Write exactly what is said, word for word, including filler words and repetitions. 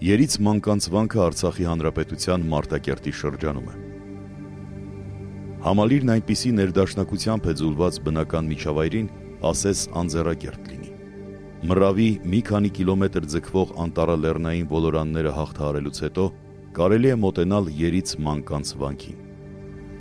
Երից մանկանց վանքը Արցախի Հանրապետության Մարտակերտի շրջանում է։ Համալիրն այնպիսի ներդաշնակությամբ է ձուլված բնական միջավայրին, ասես անձեռակերտ լինի։ Մռավի մի քանի կիլոմետր ձգվող անտառալեռնային ոլորանները հաղթահարելուց հետո կարելի է մոտենալ Երից մանկանց վանքին։